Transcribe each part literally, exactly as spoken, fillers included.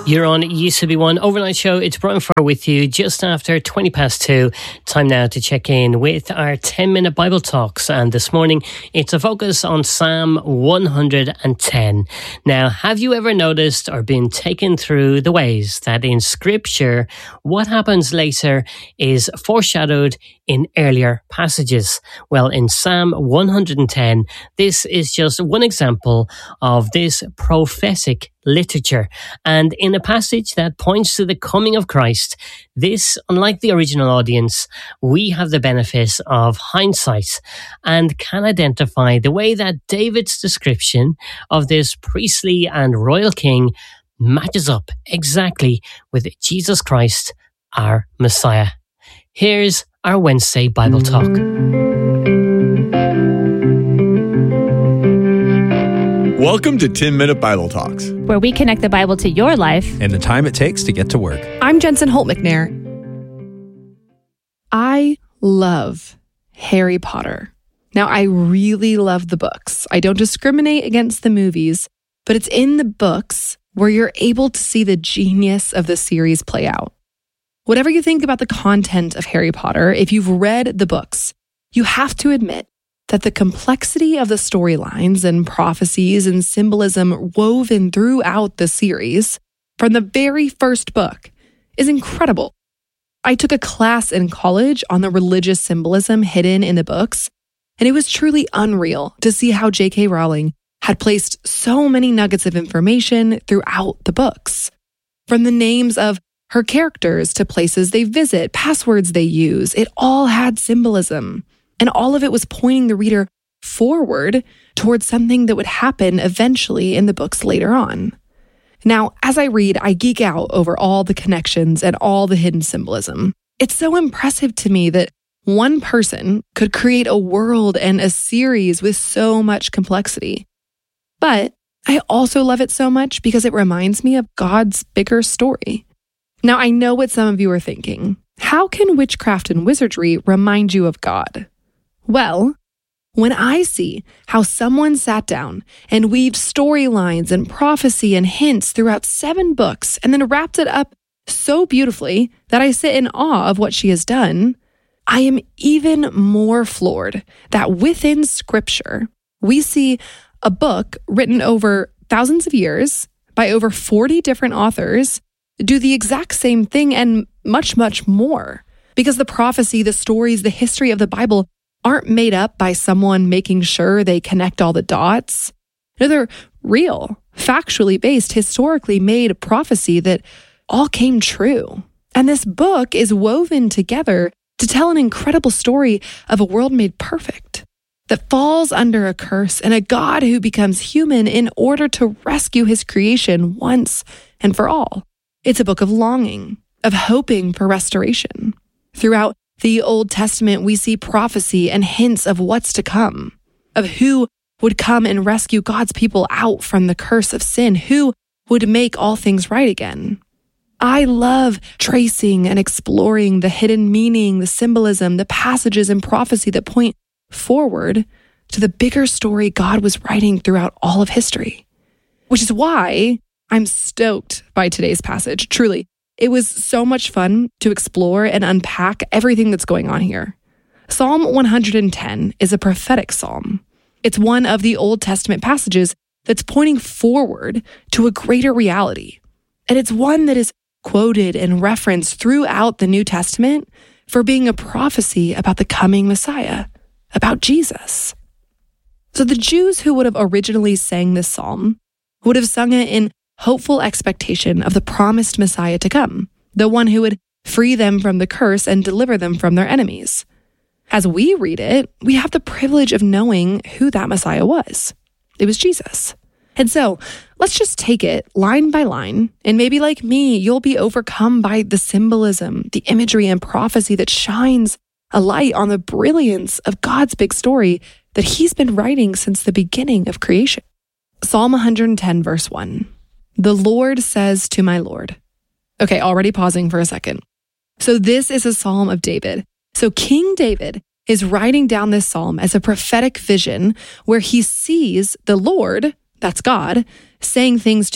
You're on It Used to Be One Overnight Show. It's Brian Farr with you just after twenty past two. Time now to check in with our ten minute Bible Talks. And this morning, it's a focus on Psalm one hundred ten. Now, have you ever noticed or been taken through the ways that in Scripture, what happens later is foreshadowed in earlier passages? Well, in Psalm one hundred ten, this is just one example of this prophetic literature. And in a passage that points to the coming of Christ, this, unlike the original audience, we have the benefit of hindsight and can identify the way that David's description of this priestly and royal king matches up exactly with Jesus Christ, our Messiah. Here's our Wednesday Bible Talk. Welcome to ten minute Bible Talks, where we connect the Bible to your life and the time it takes to get to work. I'm Jensen Holt McNair. I love Harry Potter. Now, I really love the books. I don't discriminate against the movies, but it's in the books where you're able to see the genius of the series play out. Whatever you think about the content of Harry Potter, if you've read the books, you have to admit that the complexity of the storylines and prophecies and symbolism woven throughout the series from the very first book is incredible. I took a class in college on the religious symbolism hidden in the books, and it was truly unreal to see how J K Rowling had placed so many nuggets of information throughout the books. From the names of her characters to places they visit, passwords they use, it all had symbolism. And all of it was pointing the reader forward towards something that would happen eventually in the books later on. Now, as I read, I geek out over all the connections and all the hidden symbolism. It's so impressive to me that one person could create a world and a series with so much complexity. But I also love it so much because it reminds me of God's bigger story. Now, I know what some of you are thinking. How can witchcraft and wizardry remind you of God? Well, when I see how someone sat down and weaved storylines and prophecy and hints throughout seven books and then wrapped it up so beautifully that I sit in awe of what she has done, I am even more floored that within Scripture, we see a book written over thousands of years by over forty different authors do the exact same thing and much, much more. Because the prophecy, the stories, the history of the Bible aren't made up by someone making sure they connect all the dots. No, they're real, factually based, historically made prophecy that all came true. And this book is woven together to tell an incredible story of a world made perfect, that falls under a curse and a God who becomes human in order to rescue his creation once and for all. It's a book of longing, of hoping for restoration. Throughout the Old Testament, we see prophecy and hints of what's to come, of who would come and rescue God's people out from the curse of sin, who would make all things right again. I love tracing and exploring the hidden meaning, the symbolism, the passages and prophecy that point forward to the bigger story God was writing throughout all of history, which is why I'm stoked by today's passage, truly. It was so much fun to explore and unpack everything that's going on here. Psalm one hundred ten is a prophetic psalm. It's one of the Old Testament passages that's pointing forward to a greater reality. And it's one that is quoted and referenced throughout the New Testament for being a prophecy about the coming Messiah, about Jesus. So the Jews who would have originally sang this psalm would have sung it in hopeful expectation of the promised Messiah to come, the one who would free them from the curse and deliver them from their enemies. As we read it, we have the privilege of knowing who that Messiah was. It was Jesus. And so let's just take it line by line, and maybe like me, you'll be overcome by the symbolism, the imagery and prophecy that shines a light on the brilliance of God's big story that he's been writing since the beginning of creation. Psalm one hundred ten, verse one. The Lord says to my Lord. Okay, already pausing for a second. So this is a psalm of David. So King David is writing down this psalm as a prophetic vision where he sees the Lord, that's God, saying things to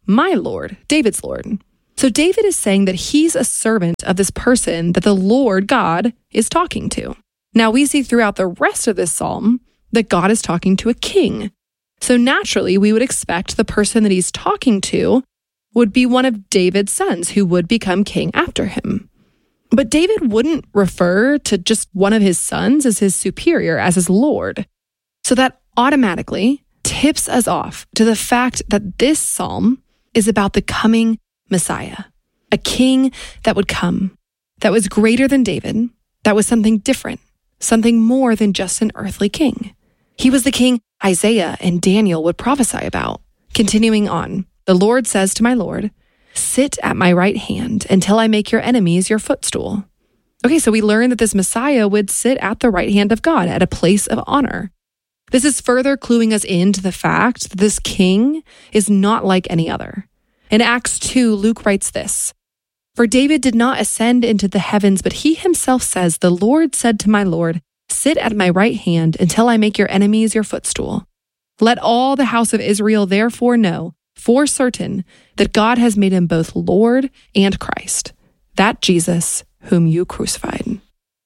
my Lord, David's Lord. So David is saying that he's a servant of this person that the Lord God is talking to. Now we see throughout the rest of this psalm that God is talking to a king. So naturally, we would expect the person that he's talking to would be one of David's sons who would become king after him. But David wouldn't refer to just one of his sons as his superior, as his Lord. So that automatically tips us off to the fact that this psalm is about the coming Messiah, a king that would come, that was greater than David, that was something different, something more than just an earthly king. He was the king Isaiah and Daniel would prophesy about. Continuing on, the Lord says to my Lord, sit at my right hand until I make your enemies your footstool. Okay, so we learn that this Messiah would sit at the right hand of God at a place of honor. This is further cluing us into the fact that this king is not like any other. In Acts two, Luke writes this, for David did not ascend into the heavens, but he himself says, the Lord said to my Lord, sit at my right hand until I make your enemies your footstool. Let all the house of Israel therefore know for certain that God has made him both Lord and Christ, that Jesus whom you crucified.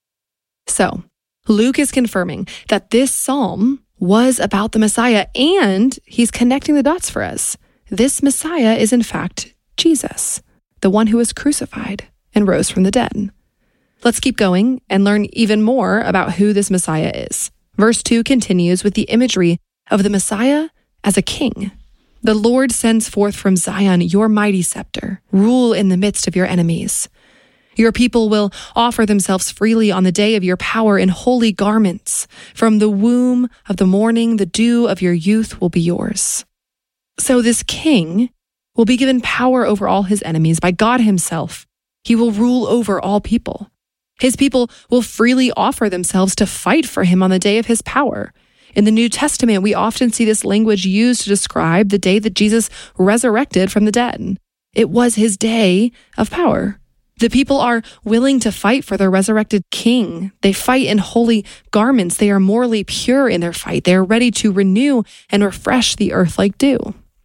So, Luke is confirming that this psalm was about the Messiah, and he's connecting the dots for us. This Messiah is in fact Jesus, the one who was crucified and rose from the dead. Let's keep going and learn even more about who this Messiah is. Verse two continues with the imagery of the Messiah as a king. The Lord sends forth from Zion your mighty scepter. Rule in the midst of your enemies. Your people will offer themselves freely on the day of your power in holy garments. From the womb of the morning, the dew of your youth will be yours. So this king will be given power over all his enemies by God himself. He will rule over all people. His people will freely offer themselves to fight for him on the day of his power. In the New Testament, we often see this language used to describe the day that Jesus resurrected from the dead. It was his day of power. The people are willing to fight for their resurrected king. They fight in holy garments. They are morally pure in their fight. They are ready to renew and refresh the earth like dew.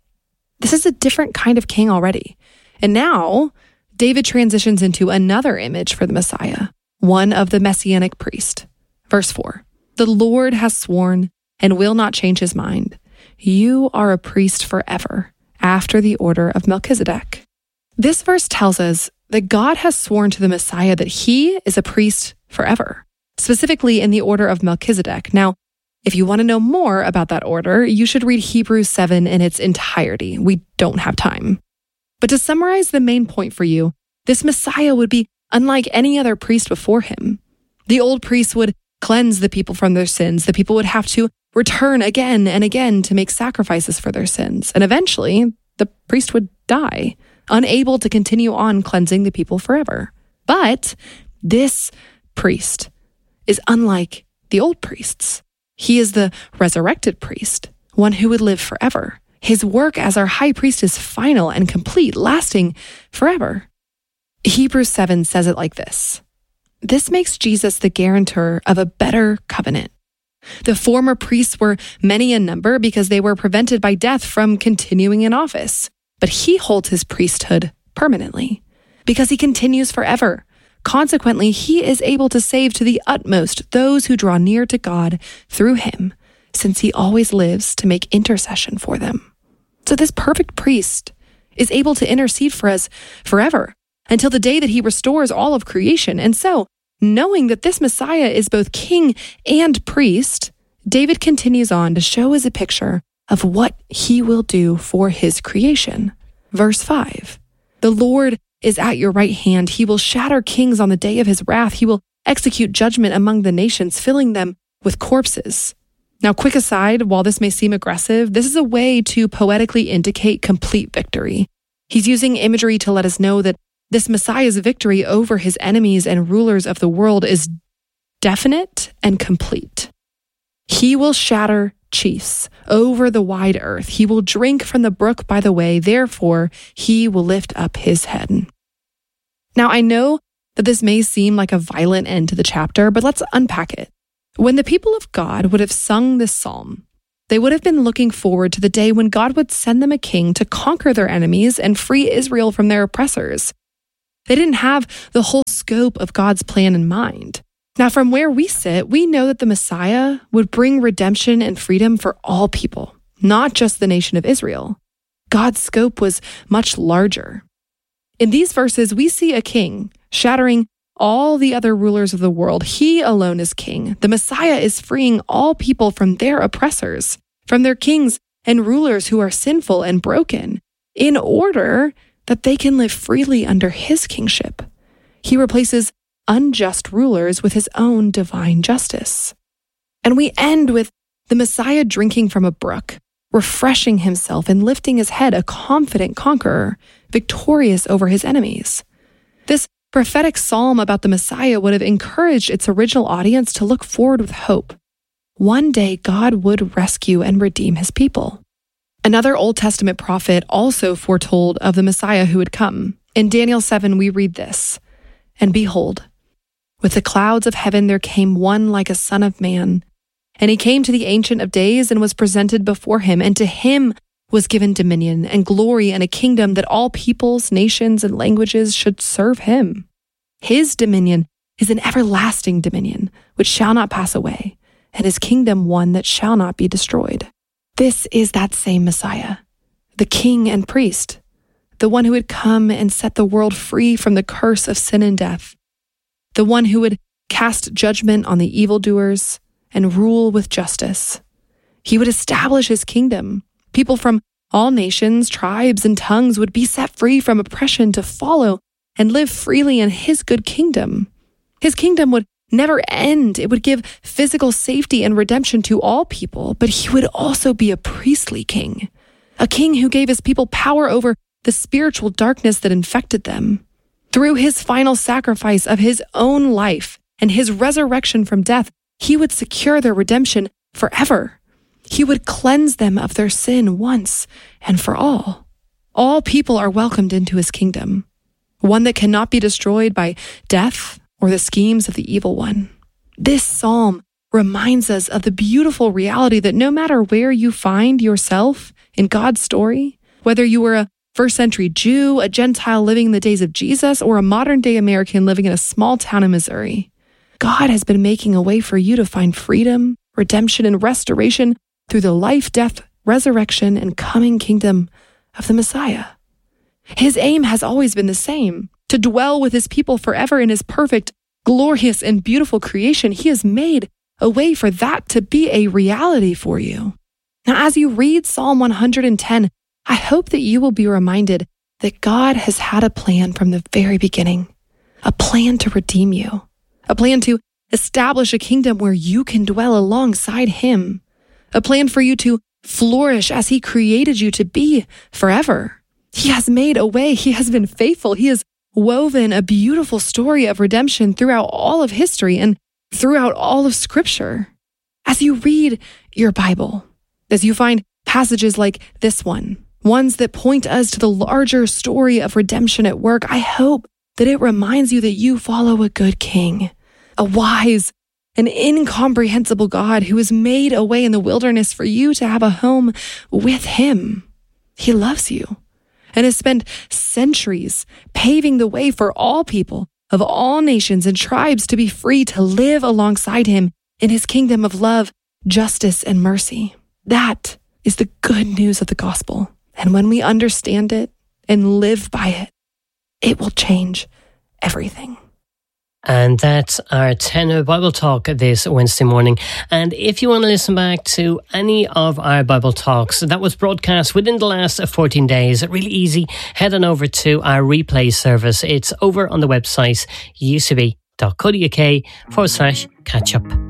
This is a different kind of king already. And now, David transitions into another image for the Messiah, one of the messianic priest. Verse four, the Lord has sworn and will not change his mind. You are a priest forever, after the order of Melchizedek. This verse tells us that God has sworn to the Messiah that he is a priest forever, specifically in the order of Melchizedek. Now, if you want to know more about that order, you should read Hebrews seven in its entirety. We don't have time. But to summarize the main point for you, this Messiah would be unlike any other priest before him. The old priests would cleanse the people from their sins. The people would have to return again and again to make sacrifices for their sins. And eventually, the priest would die, unable to continue on cleansing the people forever. But this priest is unlike the old priests. He is the resurrected priest, one who would live forever. His work as our high priest is final and complete, lasting forever. Hebrews seven says it like this. This makes Jesus the guarantor of a better covenant. The former priests were many in number because they were prevented by death from continuing in office. But he holds his priesthood permanently because he continues forever. Consequently, he is able to save to the utmost those who draw near to God through him, since he always lives to make intercession for them. So this perfect priest is able to intercede for us forever until the day that he restores all of creation. And so, knowing that this Messiah is both king and priest, David continues on to show us a picture of what he will do for his creation. Verse five, the Lord is at your right hand. He will shatter kings on the day of his wrath. He will execute judgment among the nations, filling them with corpses. Now, quick aside, while this may seem aggressive, this is a way to poetically indicate complete victory. He's using imagery to let us know that this Messiah's victory over his enemies and rulers of the world is definite and complete. He will shatter chiefs over the wide earth. He will drink from the brook by the way. Therefore, he will lift up his head. Now, I know that this may seem like a violent end to the chapter, but let's unpack it. When the people of God would have sung this psalm, They would have been looking forward to the day when God would send them a king to conquer their enemies and free Israel from their oppressors. They didn't have the whole scope of God's plan in mind. Now, from where we sit, we know that the Messiah would bring redemption and freedom for all people, not just the nation of Israel. God's scope was much larger. In these verses, we see a king shattering all the other rulers of the world. He alone is king. The Messiah is freeing all people from their oppressors, from their kings and rulers who are sinful and broken, in order that they can live freely under his kingship. He replaces unjust rulers with his own divine justice. And we end with the Messiah drinking from a brook, refreshing himself and lifting his head, a confident conqueror, victorious over his enemies. This prophetic psalm about the Messiah would have encouraged its original audience to look forward with hope. One day God would rescue and redeem his people. Another Old Testament prophet also foretold of the Messiah who would come. In Daniel seven, we read this, "And behold, with the clouds of heaven there came one like a son of man. And he came to the Ancient of Days and was presented before him, and to him was given dominion and glory and a kingdom that all peoples, nations, and languages should serve him. His dominion is an everlasting dominion, which shall not pass away, and his kingdom one that shall not be destroyed." This is that same Messiah, the king and priest, the one who would come and set the world free from the curse of sin and death, the one who would cast judgment on the evildoers and rule with justice. He would establish his kingdom. People from all nations, tribes, and tongues would be set free from oppression to follow and live freely in his good kingdom. His kingdom would never end. It would give physical safety and redemption to all people, but he would also be a priestly king, a king who gave his people power over the spiritual darkness that infected them. Through his final sacrifice of his own life and his resurrection from death, he would secure their redemption forever. He would cleanse them of their sin once and for all. All people are welcomed into his kingdom, one that cannot be destroyed by death or the schemes of the evil one. This psalm reminds us of the beautiful reality that no matter where you find yourself in God's story, whether you were a first century Jew, a Gentile living in the days of Jesus, or a modern day American living in a small town in Missouri, God has been making a way for you to find freedom, redemption, and restoration through the life, death, resurrection, and coming kingdom of the Messiah. His aim has always been the same, to dwell with his people forever in his perfect, glorious, and beautiful creation. He has made a way for that to be a reality for you. Now, as you read Psalm one hundred ten, I hope that you will be reminded that God has had a plan from the very beginning, a plan to redeem you, a plan to establish a kingdom where you can dwell alongside him, a plan for you to flourish as he created you to be forever. He has made a way. He has been faithful. He has woven a beautiful story of redemption throughout all of history and throughout all of Scripture. As you read your Bible, as you find passages like this one, ones that point us to the larger story of redemption at work, I hope that it reminds you that you follow a good king, a wise and incomprehensible God who has made a way in the wilderness for you to have a home with him. He loves you and has spent centuries paving the way for all people of all nations and tribes to be free to live alongside him in his kingdom of love, justice, and mercy. That is the good news of the gospel. And when we understand it and live by it, it will change everything. And that's our ten Bible Talk this Wednesday morning. And if you want to listen back to any of our Bible Talks that was broadcast within the last fourteen days, really easy, head on over to our replay service. It's over on the website, u c b dot co dot u k forward slash catch up.